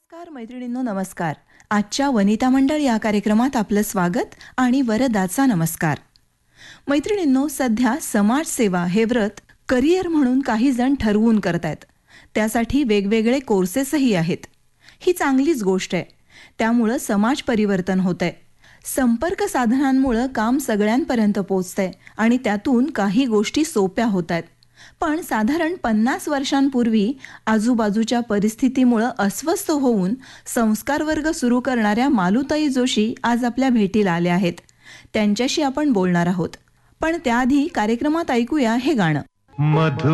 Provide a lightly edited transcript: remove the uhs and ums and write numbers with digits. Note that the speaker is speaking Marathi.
नमस्कार मैत्रिणींनो, नमस्कार. आजच्या वनिता मंडळ या कार्यक्रमात आपलं स्वागत आणि वरदाचा नमस्कार. मैत्रिणींनो, सध्या समाजसेवा हे व्रत करिअर म्हणून काही जण ठरवून करतायत. त्यासाठी वेगवेगळे कोर्सेसही आहेत. ही चांगलीच गोष्ट आहे. त्यामुळं समाज परिवर्तन होतंय. संपर्क साधनांमुळं काम सगळ्यांपर्यंत पोहोचतंय आणि त्यातून काही गोष्टी सोप्या होत आहेत. पण साधारण 50 वर्षांपूर्वी आजूबाजूच्या परिस्थितीमुळं अस्वस्थ होऊन संस्कार वर्ग सुरू करणाऱ्या मालुताई जोशी आज आपल्या भेटीला आल्या आहेत. त्यांच्याशी आपण बोलणार आहोत. पण त्याआधी कार्यक्रमात ऐकूया हे गाणं. मधु